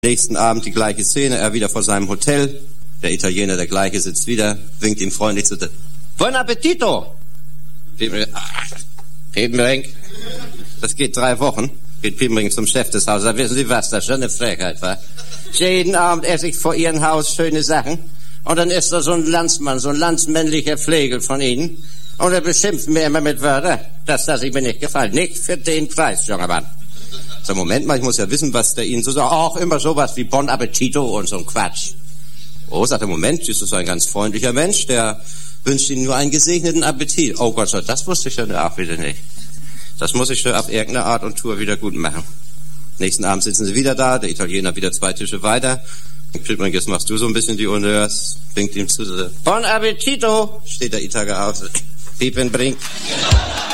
Nächsten Abend die gleiche Szene, er wieder vor seinem Hotel. Der Italiener, der gleiche, sitzt wieder, winkt ihm freundlich zu. Buon appetito! Piepenbrink. Das geht 3 Wochen. Geht Piepenbrink zum Chef des Hauses. Da wissen Sie was, das ist schon eine Frechheit, wa? Jeden Abend esse ich vor Ihrem Haus schöne Sachen. Und dann ist da so ein Landsmann, so ein landsmännlicher Flegel von Ihnen. Und er beschimpft mir immer mit Wörtern. Das ihm mir nicht gefallen. Nicht für den Preis, junger Mann. So, Moment mal, ich muss ja wissen, was der Ihnen so sagt. Auch immer sowas wie Buon appetito und so ein Quatsch. Oh, sagt er, Moment, das ist ein ganz freundlicher Mensch, der wünscht Ihnen nur einen gesegneten Appetit. Oh Gott sei Dank, das wusste ich ja auch wieder nicht. Das muss ich auf irgendeine Art und Tour wieder gut machen. Nächsten Abend sitzen sie wieder da, der Italiener wieder 2 Tische weiter. Piepenbrink, jetzt machst du so ein bisschen die Honneurs, winkt ihm zu. Buon appetito, steht der Italiener auf. Piepenbrink.